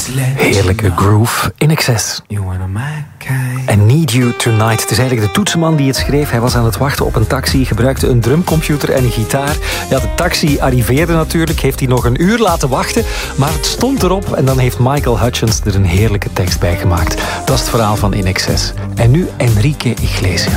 Heerlijke groove in excess. En Need You Tonight. Het is eigenlijk de toetsenman die het schreef. Hij was aan het wachten op een taxi, gebruikte een drumcomputer en een gitaar. Ja, de taxi arriveerde natuurlijk, heeft hij nog een uur laten wachten, maar het stond erop en dan heeft Michael Hutchence er een heerlijke tekst bij gemaakt. Dat is het verhaal van In Excess. En nu Enrique Iglesias.